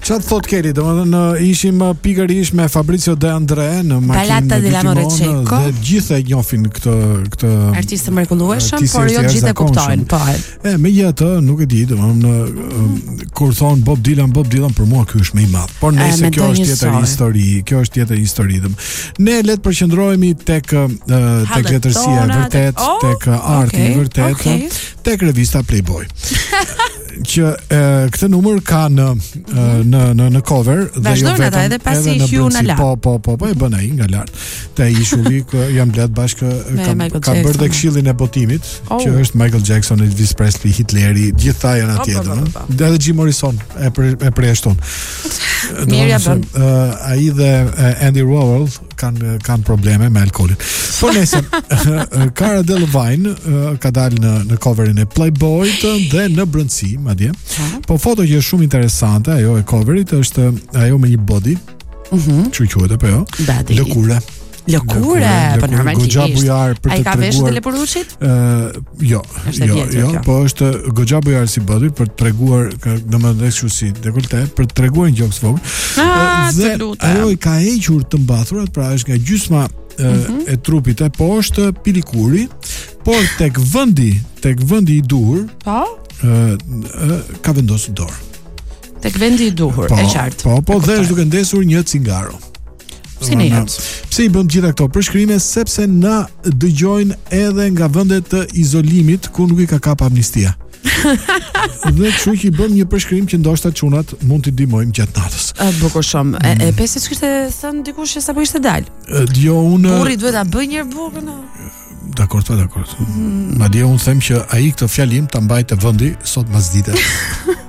Çfarë thot Keli? Domethënë ishim pikërisht me Fabrizio De André në Ballata makinë dell'amore cieco. dhe gjithë e njohin këtë artistë mrekullueshëm, por jo gjithë e kuptojnë, po. Megjithatë, nuk e di, domethënë kur thon Bob Dylan, për mua ky është më i madh. Por nëse kjo është tjetër histori, ne le të përqendrohemi tek letërsia e vërtet, tek arti i vërtet, tek revista Playboy. Që këtë numër ka në cover dhe jo vetëm edhe pasi hyu në lart. Po e bën ai nga lart. Te ishulli jam blet bashkë ka bërë dhe këshillin e botimit, që është Michael Jackson, Elvis Presley, Hitleri, gjithta janë atje. Dhe edhe Jim Morrison e përjashton. Mirja bën. Ai dhe Andy Warhol kanë probleme me alkoolin. Po nëse Cara Delevingne ka dalë në coverin e Playboy dhe në brendësi madje. Po foto që është shumë interesante, ajo e coverit është ajo me një body. Çu quhet apo jo? Lëkure, po normalisht. Ai ka veshët e lepuruçit? Jo, po është goxha bujar si body për të treguar, domethënë kështu si dekolte, për të treguar një gjoks vogël. Ajo i ka hequr të mbathurat, pra është nga gjysma e trupit e poshtë pilikuri, por tek vendi i duhur, ka vendosur dorë. Tek vendi i duhur, e qartë. Po dhe është duke ndesur një cigaro. Pse i bëm gjitha këto përshkrime? Sepse na dëgjojnë edhe nga vendet të izolimit ku nuk i ka kap amnistia. Dhe kështu që i bëm një përshkrim që ndoshta çunat mund t'i ndihmojmë gjatë natës. Bukur shumë. E pesë ç'kishte thënë dikush që sapo ishte dal. Jo, unë burri duhet ta bëj një burrën. Dakor. Madje unë them që ai këtë fjalim ta mbajtë vendi sot masdite.